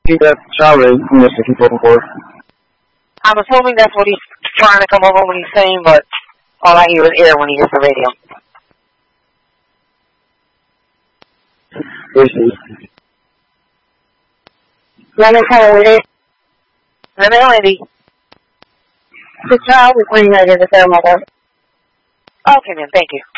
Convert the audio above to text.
see that child is Mr. People. I'm assuming that's what he's trying to come over when he's saying, but all I hear is air when he hits the radio. Lemon Holiday. Lemon Lady. The child is playing right at the mother. Okay, then, thank you.